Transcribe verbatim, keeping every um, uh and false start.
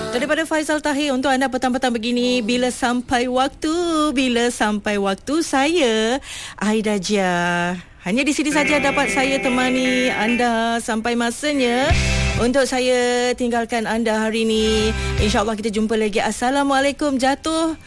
Daripada Faizal Tahir untuk anda petang-petang begini. Bila sampai waktu, bila sampai waktu saya, Aida Jia. Hanya di sini saja dapat saya temani anda sampai masanya untuk saya tinggalkan anda hari ini. InsyaAllah kita jumpa lagi. Assalamualaikum. Jatuh